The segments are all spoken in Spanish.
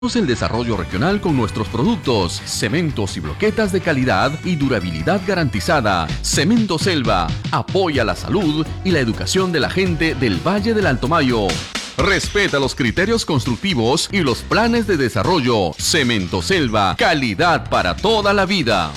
El desarrollo regional con nuestros productos, cementos y bloquetas de calidad y durabilidad garantizada. Cemento Selva apoya la salud y la educación de la gente del Valle del Alto Mayo. Respeta los criterios constructivos y los planes de desarrollo. Cemento Selva, calidad para toda la vida.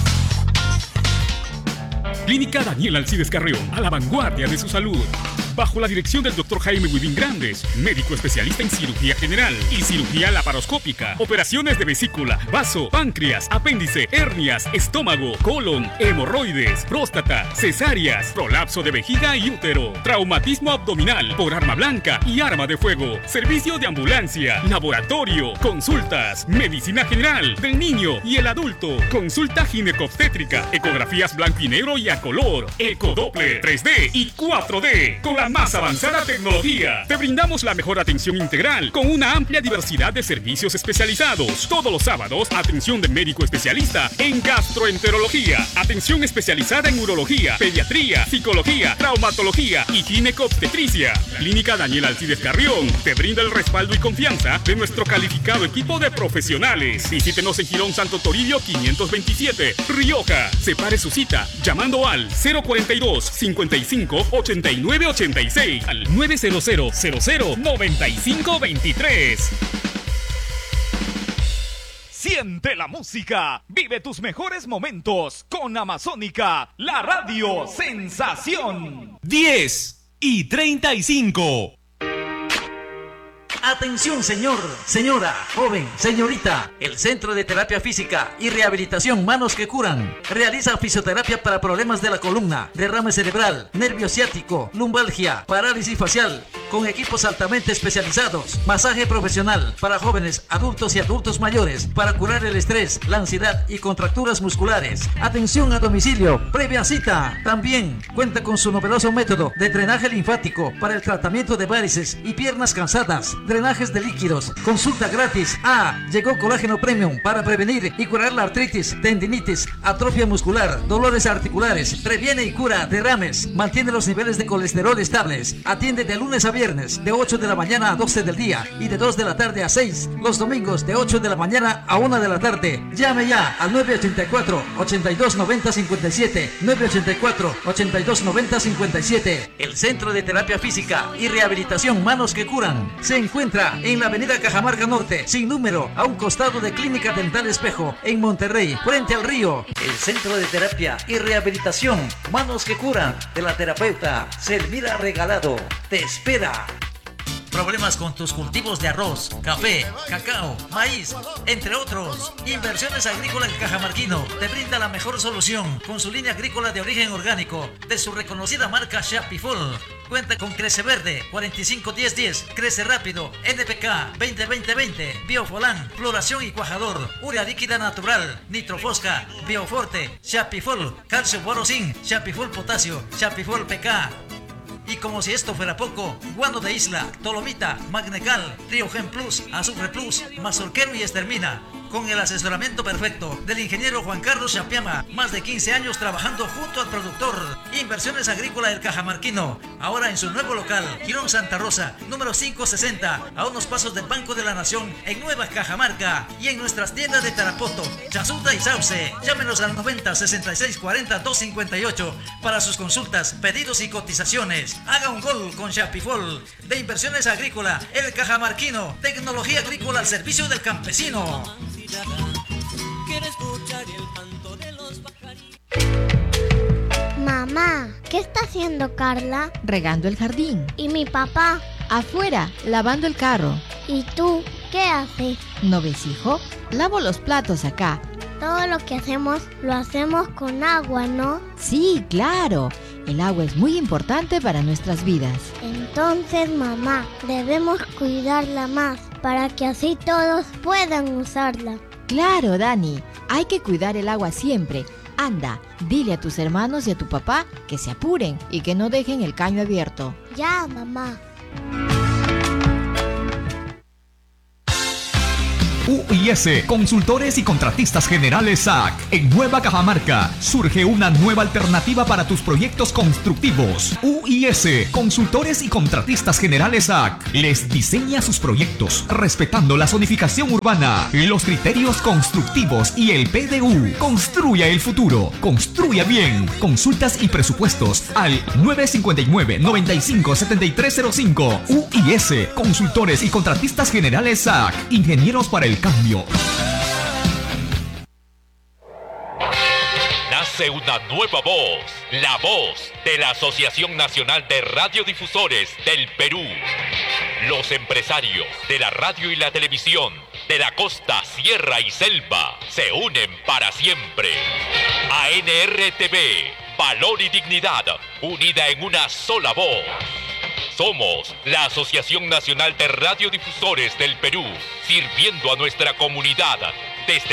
Clínica Daniel Alcides Carreón, a la vanguardia de su salud. Bajo la dirección del Dr. Jaime Huidín Grandes, médico especialista en cirugía general y cirugía laparoscópica, operaciones de vesícula, vaso, páncreas, apéndice, hernias, estómago, colon, hemorroides, próstata, cesáreas, prolapso de vejiga y útero, traumatismo abdominal por arma blanca y arma de fuego, servicio de ambulancia, laboratorio, consultas, medicina general del niño y el adulto, consulta ginecobstétrica, ecografías blanco y negro y a color, ecodoppler 3D y 4D, con la más avanzada tecnología. Te brindamos la mejor atención integral con una amplia diversidad de servicios especializados. Todos los sábados, atención de médico especialista en gastroenterología, atención especializada en urología, pediatría, psicología, traumatología y ginecobstetricia. Clínica Daniel Alcides Carrión te brinda el respaldo y confianza de nuestro calificado equipo de profesionales. Visítenos en Girón Santo Toribio 527, Rioja. Separe su cita llamando al 042 55 89 86 al 900 00 95 23. Siente la música, vive tus mejores momentos con Amazónica, la radio sensación. 10:35. Atención, señor, señora, joven, señorita. El Centro de Terapia Física y Rehabilitación Manos que Curan realiza fisioterapia para problemas de la columna, derrame cerebral, nervio ciático, lumbalgia, parálisis facial, con equipos altamente especializados, masaje profesional para jóvenes, adultos y adultos mayores, para curar el estrés, la ansiedad y contracturas musculares. Atención a domicilio, previa cita. También cuenta con su novedoso método de drenaje linfático para el tratamiento de varices y piernas cansadas, drenajes de líquidos, consulta gratis. Llegó Colágeno Premium para prevenir y curar la artritis, tendinitis, atrofia muscular, dolores articulares, previene y cura derrames, mantiene los niveles de colesterol estables, atiende de lunes a viernes de 8 de la mañana a 12 del día y de 2 de la tarde a 6, los domingos de 8 de la mañana a 1 de la tarde. Llame ya al 984-8290-57, 984-8290-57. El Centro de Terapia Física y Rehabilitación Manos que Curan se encuentra en la avenida Cajamarca Norte, sin número, a un costado de Clínica Dental Espejo, en Monterrey, frente al río. El Centro de Terapia y Rehabilitación Manos que Curan de la terapeuta Selmira Regalado te espera. Problemas con tus cultivos de arroz, café, cacao, maíz, entre otros. Inversiones Agrícolas Cajamarquino te brinda la mejor solución con su línea agrícola de origen orgánico de su reconocida marca Chapifol. Cuenta con Crece Verde 45-10-10, Crece Rápido, NPK 20-20-20, Biofolan, Floración y Cuajador, Urea Líquida Natural, Nitrofosca, Bioforte, Chapifol, Calcio Boro Zinc, Chapifol Potasio, Chapifol PK. Y como si esto fuera poco, guano de isla, dolomita, magnecal, Triogen Plus, azufre plus, mazorquero y estermina. Con el asesoramiento perfecto del ingeniero Juan Carlos Chapiama, más de 15 años trabajando junto al productor. Inversiones Agrícolas del Cajamarquino, ahora en su nuevo local, Girón Santa Rosa, número 560, a unos pasos del Banco de la Nación, en Nueva Cajamarca, y en nuestras tiendas de Tarapoto, Chasuta y Sauce. Llámenos al 90 66 40 258 para sus consultas, pedidos y cotizaciones. Haga un gol con Chapifol de Inversiones Agrícolas, el Cajamarquino, tecnología agrícola al servicio del campesino. Mamá, ¿qué está haciendo Carla? Regando el jardín. ¿Y mi papá? Afuera, lavando el carro. ¿Y tú, qué haces? ¿No ves, hijo? Lavo los platos acá. Todo lo que hacemos, lo hacemos con agua, ¿no? Sí, claro. El agua es muy importante para nuestras vidas. Entonces, mamá, debemos cuidarla más para que así todos puedan usarla. Claro, Dani. Hay que cuidar el agua siempre. Anda, dile a tus hermanos y a tu papá que se apuren y que no dejen el caño abierto. Ya, mamá. UIS, Consultores y Contratistas Generales SAC. En Nueva Cajamarca surge una nueva alternativa para tus proyectos constructivos. UIS, Consultores y Contratistas Generales SAC. Les diseña sus proyectos respetando la zonificación urbana, los criterios constructivos y el PDU. Construya el futuro. Construya bien. Consultas y presupuestos al 959-95-7305. UIS, Consultores y Contratistas Generales SAC. Ingenieros para el cambio. Nace una nueva voz, la voz de la Asociación Nacional de Radiodifusores del Perú. Los empresarios de la radio y la televisión de la costa, sierra y selva se unen para siempre. ANRTV, valor y dignidad, unida en una sola voz. Somos la Asociación Nacional de Radiodifusores del Perú, sirviendo a nuestra comunidad desde